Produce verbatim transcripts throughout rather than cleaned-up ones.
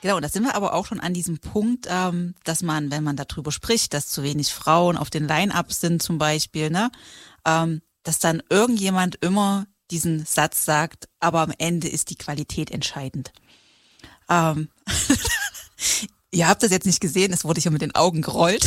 Genau, und da sind wir aber auch schon an diesem Punkt, ähm, dass man, wenn man darüber spricht, dass zu wenig Frauen auf den Line-Ups sind zum Beispiel, ne, ähm, dass dann irgendjemand immer diesen Satz sagt, aber am Ende ist die Qualität entscheidend. Ähm, ihr habt das jetzt nicht gesehen, es wurde hier mit den Augen gerollt.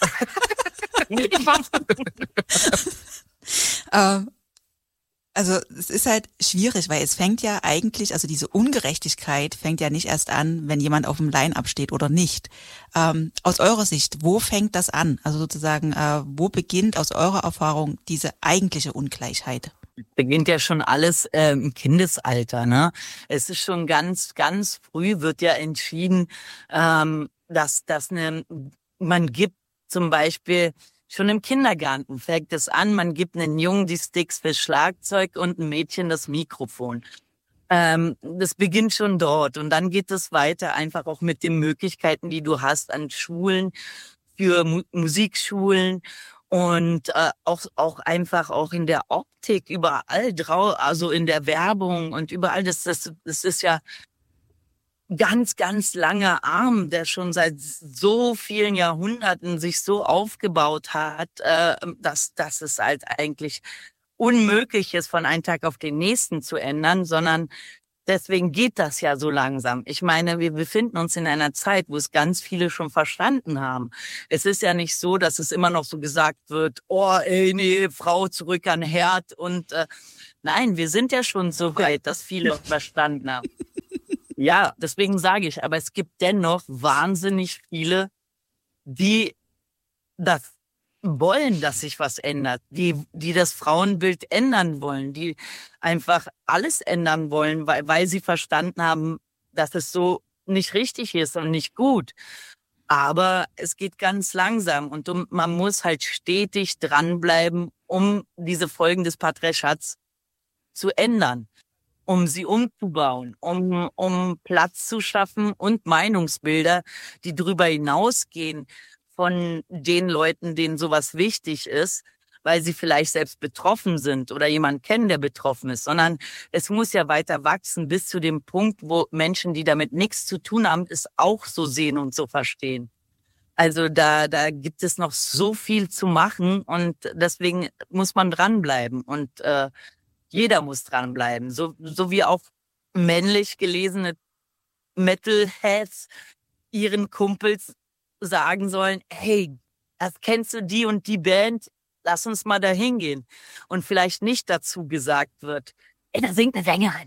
ähm, Also es ist halt schwierig, weil es fängt ja eigentlich, also diese Ungerechtigkeit fängt ja nicht erst an, wenn jemand auf dem Line-Up steht oder nicht. Ähm, aus eurer Sicht, wo fängt das an? Also sozusagen, äh, wo beginnt aus eurer Erfahrung diese eigentliche Ungleichheit? Beginnt ja schon alles äh, im Kindesalter, ne? Es ist schon ganz, ganz früh wird ja entschieden, ähm, dass, dass eine, man gibt zum Beispiel schon im Kindergarten fängt es an, man gibt einem Jungen die Sticks für Schlagzeug und einem Mädchen das Mikrofon. Ähm, das beginnt schon dort und dann geht es weiter einfach auch mit den Möglichkeiten, die du hast an Schulen, für Mu- Musikschulen und äh, auch auch einfach auch in der Optik überall drau, also in der Werbung und überall. Das das das ist ja ganz, ganz langer Arm, der schon seit so vielen Jahrhunderten sich so aufgebaut hat, äh, dass, dass es halt eigentlich unmöglich ist, von einem Tag auf den nächsten zu ändern, sondern deswegen geht das ja so langsam. Ich meine, wir befinden uns in einer Zeit, wo es ganz viele schon verstanden haben. Es ist ja nicht so, dass es immer noch so gesagt wird, oh, ey, nee, Frau zurück an Herd und äh, nein, wir sind ja schon so weit, dass viele verstanden haben. Ja, deswegen sage ich, aber es gibt dennoch wahnsinnig viele, die das wollen, dass sich was ändert, die die das Frauenbild ändern wollen, die einfach alles ändern wollen, weil weil sie verstanden haben, dass es so nicht richtig ist und nicht gut. Aber es geht ganz langsam und um, man muss halt stetig dranbleiben, um diese Folgen des Patriarchats zu ändern, um sie umzubauen, um, um Platz zu schaffen und Meinungsbilder, die darüber hinausgehen von den Leuten, denen sowas wichtig ist, weil sie vielleicht selbst betroffen sind oder jemanden kennen, der betroffen ist, sondern es muss ja weiter wachsen bis zu dem Punkt, wo Menschen, die damit nichts zu tun haben, es auch so sehen und so verstehen. Also da, da gibt es noch so viel zu machen und deswegen muss man dranbleiben und äh, jeder muss dranbleiben, so, so wie auch männlich gelesene Metalheads ihren Kumpels sagen sollen, hey, das kennst du die und die Band, lass uns mal da hingehen. Und vielleicht nicht dazu gesagt wird, ey, da singt eine Sängerin.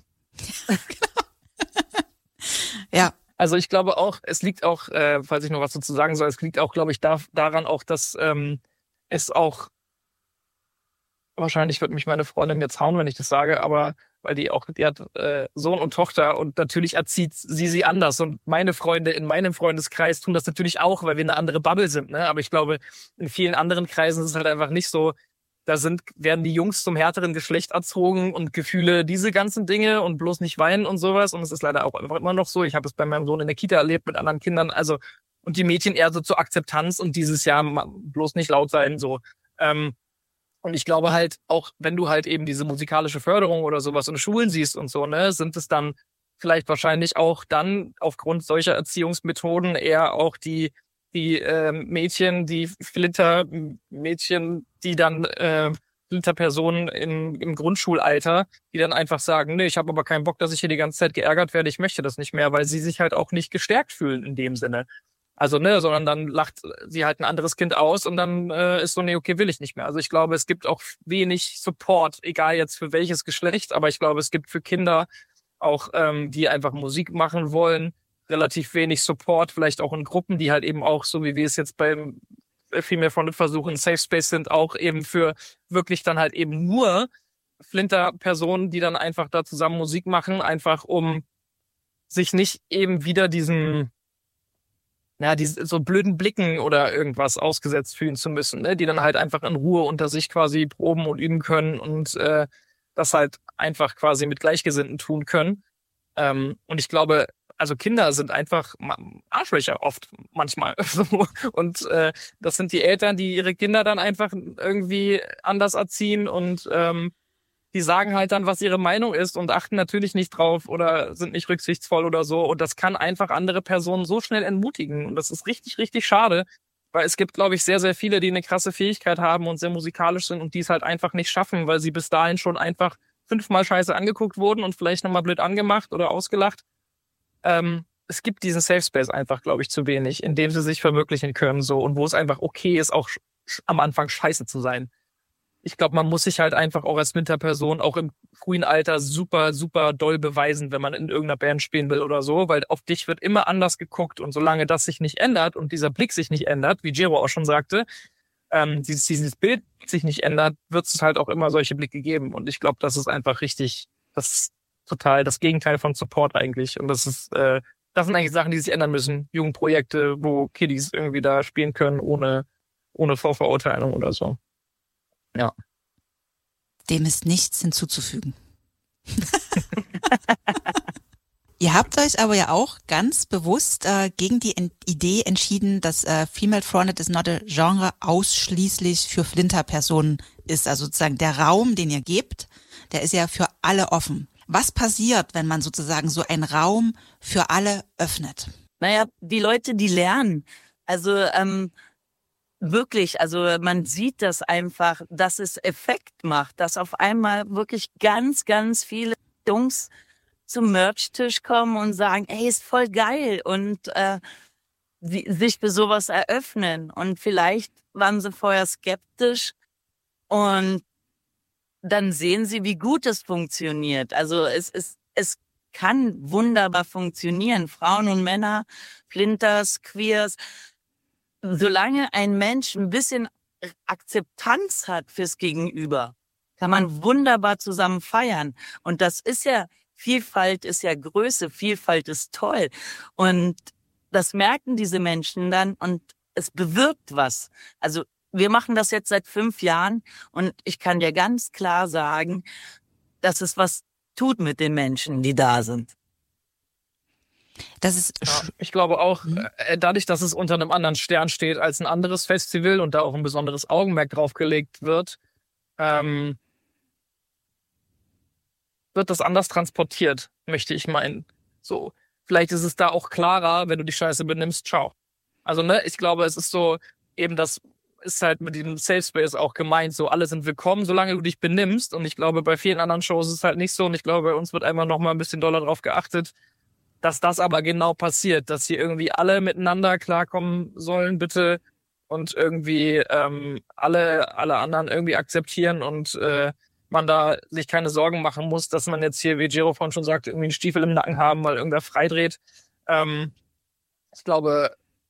Ja. Also ich glaube auch, es liegt auch, äh, falls ich noch was dazu sagen soll, es liegt auch, glaube ich, da, daran auch, dass ähm, es auch, wahrscheinlich wird mich meine Freundin jetzt hauen, wenn ich das sage, aber weil die auch, die hat äh, Sohn und Tochter und natürlich erzieht sie sie anders und meine Freunde in meinem Freundeskreis tun das natürlich auch, weil wir eine andere Bubble sind, ne? Aber ich glaube, in vielen anderen Kreisen ist es halt einfach nicht so, da sind, werden die Jungs zum härteren Geschlecht erzogen und Gefühle, diese ganzen Dinge und bloß nicht weinen und sowas und es ist leider auch einfach immer noch so, ich habe es bei meinem Sohn in der Kita erlebt mit anderen Kindern, also und die Mädchen eher so zur Akzeptanz und dieses Jahr bloß nicht laut sein, so, ähm, und ich glaube halt, auch wenn du halt eben diese musikalische Förderung oder sowas in Schulen siehst und so, ne, sind es dann vielleicht wahrscheinlich auch dann aufgrund solcher Erziehungsmethoden eher auch die die äh, Mädchen, die Flinter-Mädchen, die dann äh, Flinter-Personen in, im Grundschulalter, die dann einfach sagen, nee, ich habe aber keinen Bock, dass ich hier die ganze Zeit geärgert werde, ich möchte das nicht mehr, weil sie sich halt auch nicht gestärkt fühlen in dem Sinne. Also, ne, sondern dann lacht sie halt ein anderes Kind aus und dann äh, ist so, nee, okay, will ich nicht mehr. Also ich glaube, es gibt auch wenig Support, egal jetzt für welches Geschlecht, aber ich glaube, es gibt für Kinder auch, ähm, die einfach Musik machen wollen, relativ wenig Support, vielleicht auch in Gruppen, die halt eben auch, so wie wir es jetzt beim Female Fronted versuchen, Safe Space sind, auch eben für wirklich dann halt eben nur Flinter-Personen, die dann einfach da zusammen Musik machen, einfach um sich nicht eben wieder diesen na, die so blöden Blicken oder irgendwas ausgesetzt fühlen zu müssen, ne? Die dann halt einfach in Ruhe unter sich quasi proben und üben können und äh, das halt einfach quasi mit Gleichgesinnten tun können. Ähm, und ich glaube, also Kinder sind einfach Arschlöcher oft manchmal. Und äh, das sind die Eltern, die ihre Kinder dann einfach irgendwie anders erziehen und ähm, die sagen halt dann, was ihre Meinung ist und achten natürlich nicht drauf oder sind nicht rücksichtsvoll oder so. Und das kann einfach andere Personen so schnell entmutigen. Und das ist richtig, richtig schade, weil es gibt, glaube ich, sehr, sehr viele, die eine krasse Fähigkeit haben und sehr musikalisch sind und die es halt einfach nicht schaffen, weil sie bis dahin schon einfach fünfmal scheiße angeguckt wurden und vielleicht nochmal blöd angemacht oder ausgelacht. Ähm, es gibt diesen Safe Space einfach, glaube ich, zu wenig, in dem sie sich verwirklichen können so und wo es einfach okay ist, auch sch- am Anfang scheiße zu sein. Ich glaube, man muss sich halt einfach auch als Winterperson auch im frühen Alter super, super doll beweisen, wenn man in irgendeiner Band spielen will oder so, weil auf dich wird immer anders geguckt und solange das sich nicht ändert und dieser Blick sich nicht ändert, wie Jero auch schon sagte, ähm, dieses, dieses Bild sich nicht ändert, wird es halt auch immer solche Blicke geben und ich glaube, das ist einfach richtig, das ist total das Gegenteil von Support eigentlich und das ist, äh, das sind eigentlich Sachen, die sich ändern müssen, Jugendprojekte, wo Kiddies irgendwie da spielen können, ohne, ohne Vorverurteilung oder so. Ja. Dem ist nichts hinzuzufügen. Ihr habt euch aber ja auch ganz bewusst äh, gegen die en- Idee entschieden, dass äh, Female Fronted is not a Genre ausschließlich für Flinterpersonen ist. Also sozusagen der Raum, den ihr gebt, der ist ja für alle offen. Was passiert, wenn man sozusagen so einen Raum für alle öffnet? Naja, die Leute, die lernen. Also ähm, wirklich, also man sieht das einfach, dass es Effekt macht, dass auf einmal wirklich ganz, ganz viele Jungs zum Merch-Tisch kommen und sagen, ey, ist voll geil und äh, sie, sich für sowas eröffnen. Und vielleicht waren sie vorher skeptisch und dann sehen sie, wie gut es funktioniert. Also es ist, es kann wunderbar funktionieren. Frauen und Männer, Flinters, Queers. Solange ein Mensch ein bisschen Akzeptanz hat fürs Gegenüber, kann man wunderbar zusammen feiern. Und das ist ja, Vielfalt ist ja Größe, Vielfalt ist toll. Und das merken diese Menschen dann und es bewirkt was. Also wir machen das jetzt seit fünf Jahren und ich kann dir ganz klar sagen, dass es was tut mit den Menschen, die da sind. Das ist Ja, ich glaube auch, Mhm. äh, dadurch, dass es unter einem anderen Stern steht als ein anderes Festival und da auch ein besonderes Augenmerk drauf gelegt wird, ähm, wird das anders transportiert, möchte ich meinen. So, vielleicht ist es da auch klarer, wenn du dich scheiße benimmst, ciao. Also, ne, ich glaube, es ist so, eben das ist halt mit diesem Safe Space auch gemeint, so alle sind willkommen, solange du dich benimmst und ich glaube, bei vielen anderen Shows ist es halt nicht so und ich glaube, bei uns wird einmal noch mal ein bisschen doller drauf geachtet, dass das aber genau passiert, dass hier irgendwie alle miteinander klarkommen sollen, bitte, und irgendwie ähm, alle alle anderen irgendwie akzeptieren und äh, man da sich keine Sorgen machen muss, dass man jetzt hier, wie Jero vorhin schon sagte, irgendwie einen Stiefel im Nacken haben, weil irgendwer freidreht. Ähm, ich glaube,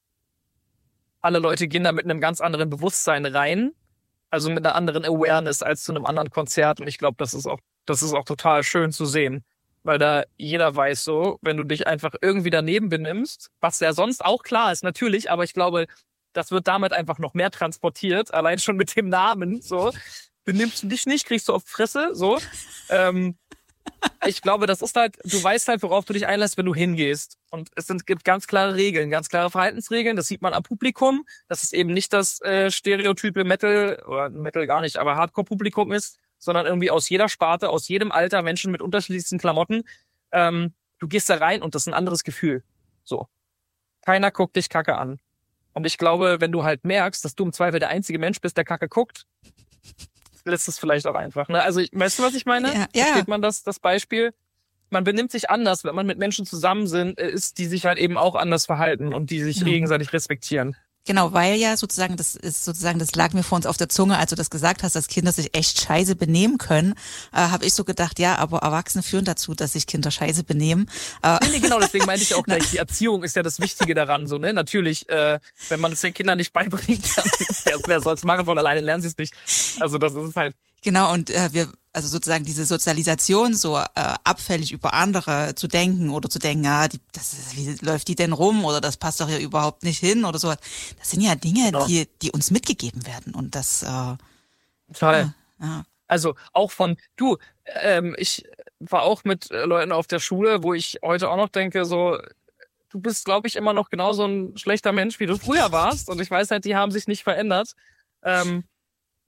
alle Leute gehen da mit einem ganz anderen Bewusstsein rein, also mit einer anderen Awareness als zu einem anderen Konzert und ich glaube, das ist auch das ist auch total schön zu sehen. Weil da jeder weiß so, wenn du dich einfach irgendwie daneben benimmst, was ja sonst auch klar ist, natürlich, aber ich glaube, das wird damit einfach noch mehr transportiert, allein schon mit dem Namen, so. Benimmst du dich nicht, kriegst du auf die Fresse, so. Ähm, ich glaube, das ist halt, du weißt halt, worauf du dich einlässt, wenn du hingehst. Und es sind, gibt ganz klare Regeln, ganz klare Verhaltensregeln, das sieht man am Publikum, dass es eben nicht das äh, stereotype Metal, oder Metal gar nicht, aber Hardcore-Publikum ist, sondern irgendwie aus jeder Sparte, aus jedem Alter, Menschen mit unterschiedlichsten Klamotten. Ähm, du gehst da rein und das ist ein anderes Gefühl. So. Keiner guckt dich Kacke an. Und ich glaube, wenn du halt merkst, dass du im Zweifel der einzige Mensch bist, der Kacke guckt, lässt es vielleicht auch einfach. Ne? Also, weißt du, was ich meine? Ja, ja. Versteht man das, das Beispiel? Man benimmt sich anders, wenn man mit Menschen zusammen sind, äh, ist, die sich halt eben auch anders verhalten und die sich Mhm. gegenseitig respektieren. Genau, weil ja sozusagen, das ist sozusagen, das lag mir vor uns auf der Zunge, als du das gesagt hast, dass Kinder sich echt scheiße benehmen können, äh, habe ich so gedacht, ja, aber Erwachsene führen dazu, dass sich Kinder scheiße benehmen. Äh, Nee, nee, genau, deswegen meinte ich auch gleich, die Erziehung ist ja das Wichtige daran, so, ne? Natürlich, äh, wenn man es den Kindern nicht beibringt, dann, wer, wer soll es machen, von alleine lernen sie es nicht. Also, das ist halt, Genau, und äh, wir, also sozusagen diese Sozialisation, so äh, abfällig über andere zu denken oder zu denken, ja, die, das ist, wie läuft die denn rum oder das passt doch hier überhaupt nicht hin oder so. Das sind ja Dinge, Genau. die, die uns mitgegeben werden und das, äh, toll. ja. Also auch von, du, ähm, ich war auch mit äh, Leuten auf der Schule, wo ich heute auch noch denke, so, du bist, glaube ich, immer noch genauso ein schlechter Mensch, wie du früher warst. Und ich weiß halt, die haben sich nicht verändert. Ähm,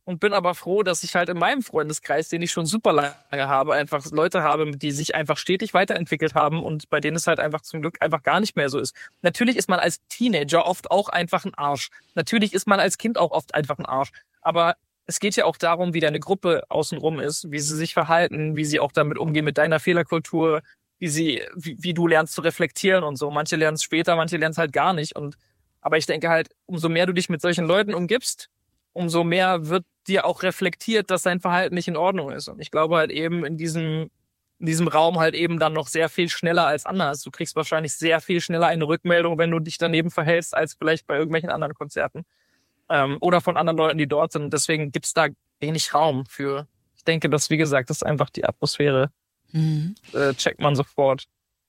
und bin aber froh, dass ich halt in meinem Freundeskreis, den ich schon super lange habe, einfach Leute habe, die sich einfach stetig weiterentwickelt haben und bei denen es halt einfach zum Glück einfach gar nicht mehr so ist. Natürlich ist man als Teenager oft auch einfach ein Arsch. Natürlich ist man als Kind auch oft einfach ein Arsch. Aber es geht ja auch darum, wie deine Gruppe außenrum ist, wie sie sich verhalten, wie sie auch damit umgehen mit deiner Fehlerkultur, wie sie, wie, wie du lernst zu reflektieren und so. Manche lernen es später, manche lernen es halt gar nicht. Und aber ich denke halt, umso mehr du dich mit solchen Leuten umgibst, umso mehr wird dir auch reflektiert, dass dein Verhalten nicht in Ordnung ist. Und ich glaube halt eben in diesem, in diesem Raum halt eben dann noch sehr viel schneller als anders. Du kriegst wahrscheinlich sehr viel schneller eine Rückmeldung, wenn du dich daneben verhältst, als vielleicht bei irgendwelchen anderen Konzerten. Ähm, oder von anderen Leuten, die dort sind. Deswegen gibt's da wenig Raum für. Ich denke, dass, wie gesagt, das ist einfach die Atmosphäre. Mhm. Äh, checkt man sofort.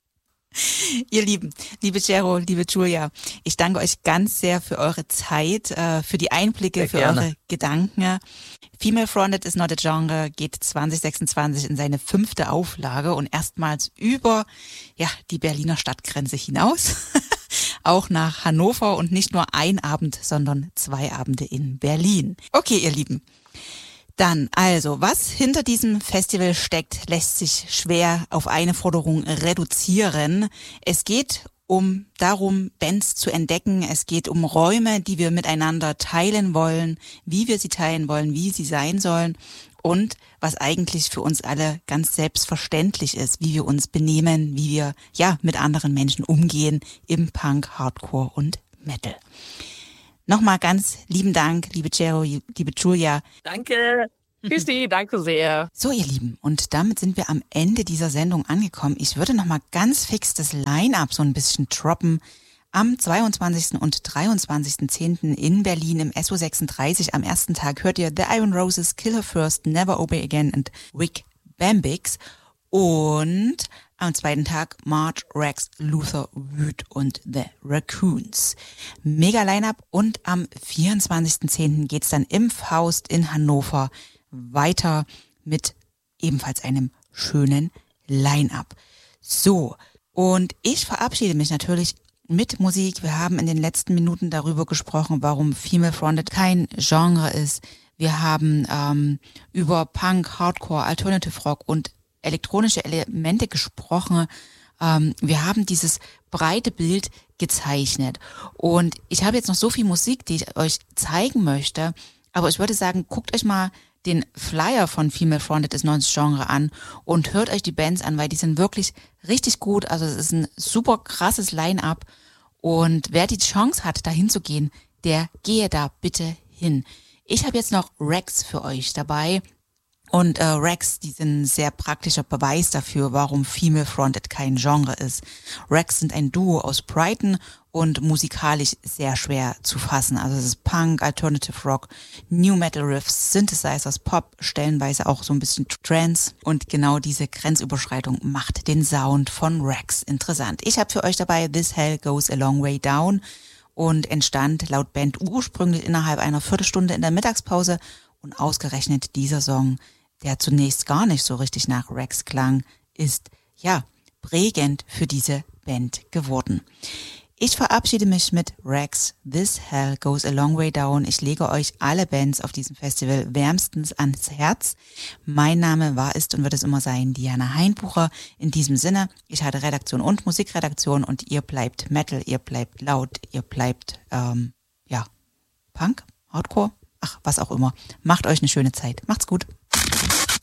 Ihr Lieben, liebe Gero, liebe Julia, ich danke euch ganz sehr für eure Zeit, äh, für die Einblicke, sehr für gerne. Eure Gedanken. Female Fronted is not a Genre geht zwanzig sechsundzwanzig in seine fünfte Auflage und erstmals über ja die Berliner Stadtgrenze hinaus, auch nach Hannover und nicht nur ein Abend, sondern zwei Abende in Berlin. Okay, ihr Lieben. Dann, also, was hinter diesem Festival steckt, lässt sich schwer auf eine Forderung reduzieren. Es geht um darum, Bands zu entdecken. Es geht um Räume, die wir miteinander teilen wollen, wie wir sie teilen wollen, wie sie sein sollen und was eigentlich für uns alle ganz selbstverständlich ist, wie wir uns benehmen, wie wir, ja, mit anderen Menschen umgehen im Punk, Hardcore und Metal. Nochmal ganz lieben Dank, liebe Gero, liebe Julia. Danke. Tschüssi, danke sehr. So, ihr Lieben, und damit sind wir am Ende dieser Sendung angekommen. Ich würde nochmal ganz fix das Line-Up so ein bisschen droppen. Am zweiundzwanzigsten und dreiundzwanzigsten zehnten in Berlin im S O sechsunddreißig. Am ersten Tag hört ihr The Iron Roses, Kill Her First, Never Obey Again und Wick Bambix. Und am zweiten Tag March, Rex, Luther, Wüt und The Raccoons. Mega Line-Up und am vierundzwanzigsten zehnten geht's dann im Faust in Hannover weiter mit ebenfalls einem schönen Line-Up. So, und ich verabschiede mich natürlich mit Musik. Wir haben in den letzten Minuten darüber gesprochen, warum Female Fronted kein Genre ist. Wir haben ähm, über Punk, Hardcore, Alternative Rock und elektronische Elemente gesprochen. Ähm, wir haben dieses breite Bild gezeichnet. Und ich habe jetzt noch so viel Musik, die ich euch zeigen möchte. Aber ich würde sagen, guckt euch mal den Flyer von Female Fronted is not a Genre an und hört euch die Bands an, weil die sind wirklich richtig gut. Also es ist ein super krasses Line-Up. Und wer die Chance hat, da hinzugehen, der gehe da bitte hin. Ich habe jetzt noch Rex für euch dabei. Und äh, Rex, die sind ein sehr praktischer Beweis dafür, warum Female Fronted kein Genre ist. Rex sind ein Duo aus Brighton und musikalisch sehr schwer zu fassen. Also es ist Punk, Alternative Rock, New Metal Riffs, Synthesizers, Pop, stellenweise auch so ein bisschen Trance. Und genau diese Grenzüberschreitung macht den Sound von Rex interessant. Ich habe für euch dabei This Hell Goes a Long Way Down und entstand laut Band ursprünglich innerhalb einer Viertelstunde in der Mittagspause. Und ausgerechnet dieser Song, der zunächst gar nicht so richtig nach Rex klang, ist, ja, prägend für diese Band geworden. Ich verabschiede mich mit Rex, This Hell Goes a Long Way Down. Ich lege euch alle Bands auf diesem Festival wärmstens ans Herz. Mein Name war, ist und wird es immer sein, Diana Heinbucher. In diesem Sinne, ich hatte Redaktion und Musikredaktion und ihr bleibt Metal, ihr bleibt laut, ihr bleibt, ähm, ja, Punk, Hardcore, ach, was auch immer. Macht euch eine schöne Zeit. Macht's gut.